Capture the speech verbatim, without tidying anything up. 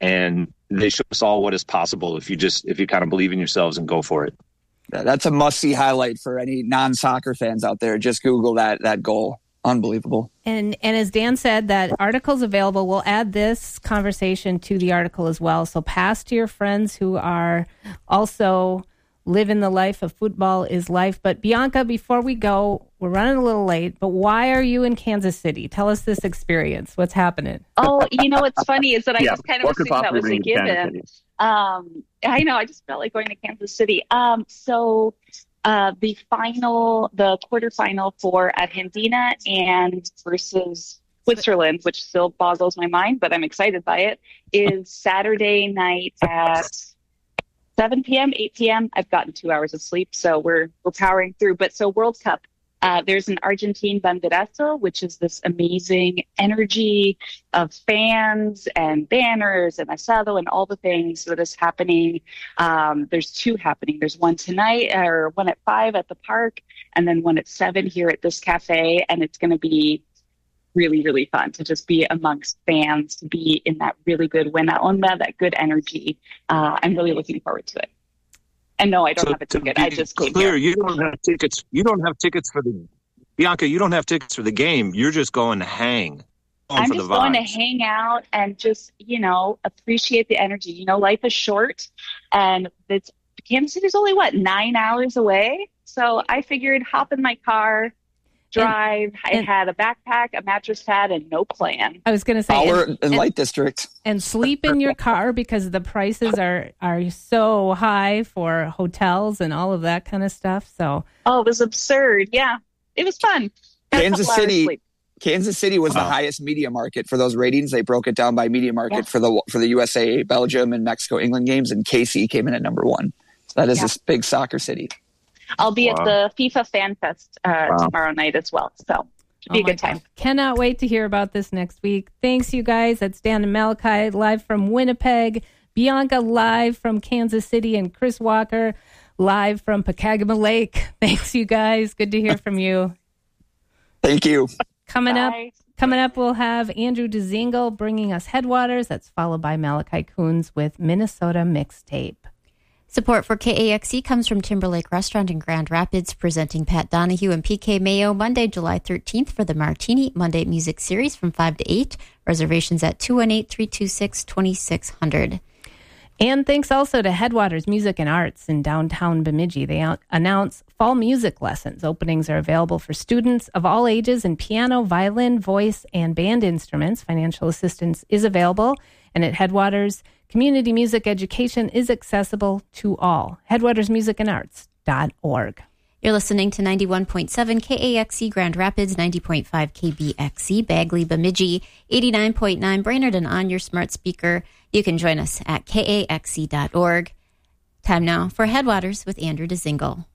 And they show us all what is possible if you just, if you kind of believe in yourselves and go for it. That's a must-see highlight for any non-soccer fans out there. Just Google that that goal. Unbelievable. And and as Dan said, that article's available. We'll add this conversation to the article as well. So pass to your friends who are also living the life of football is life. But Bianca, before we go, we're running a little late, but why are you in Kansas City? Tell us this experience. What's happening? Oh, you know what's funny is that I yeah, just kind of assumed that was a given. Um, I know, I just felt like going to Kansas City. Um, so uh, the final, the quarterfinal for Argentina and versus Switzerland, which still boggles my mind, but I'm excited by it, is Saturday night at seven p.m., eight p.m. I've gotten two hours of sleep, so we're we're powering through. But so World Cup, uh, there's an Argentine Banderazo, which is this amazing energy of fans and banners and asado and all the things that is happening. Um, there's two happening. There's one tonight, or one at five at the park, and then one at seven here at this cafe. And it's going to be really, really fun to just be amongst fans, to be in that really good buena onda, that good energy. Uh, I'm really looking forward to it. And no, I don't So have a to ticket. be I just came clear, here. you don't have tickets. You don't have tickets for the Bianca. You don't have tickets for the game. You're just going to hang. Going I'm for just the going to vibes. hang out and just, you know, appreciate the energy. You know, life is short, and it's Kansas City's only what, nine hours away. So I figured hop in my car, drive. And- I had a backpack, a mattress pad, and no plan. I was going to say, Power and, and and, Light District. and sleep in your car because the prices are, are so high for hotels and all of that kind of stuff. So, Oh, it was absurd. Yeah, it was fun. Got a Kansas couple hours City- sleep. Kansas City was Wow. the highest media market for those ratings. They broke it down by media market Yeah. for the for the U S A, Belgium, and Mexico, England games, and K C came in at number one. So that is Yeah. this big soccer city. I'll be Wow. at the FIFA Fan Fest uh, Wow. tomorrow night as well. So it'll be oh a my good time. gosh. Cannot wait to hear about this next week. Thanks, you guys. That's Dan and Malachi live from Winnipeg, Bianca live from Kansas City, and Chris Walker live from Pacagama Lake. Thanks, you guys. Good to hear from you. Thank you. Coming up, Bye. coming up, we'll have Andrew DeZingle bringing us Headwaters. That's followed by Malachi Coons with Minnesota Mixtape. Support for K A X E comes from Timberlake Restaurant in Grand Rapids, presenting Pat Donahue and P K Mayo Monday, July thirteenth for the Martini Monday Music Series from five to eight. Reservations at two one eight, three two six, two six zero zero. And thanks also to Headwaters Music and Arts in downtown Bemidji. They out- announce fall music lessons. Openings are available for students of all ages in piano, violin, voice, and band instruments. Financial assistance is available. And at Headwaters, community music education is accessible to all. headwaters music and arts dot org. You're listening to ninety-one point seven K A X E Grand Rapids, ninety point five K B X E Bagley Bemidji, eighty-nine point nine Brainerd, and on your smart speaker. You can join us at K A X E dot org. Time now for Headwaters with Andrew DeZingle.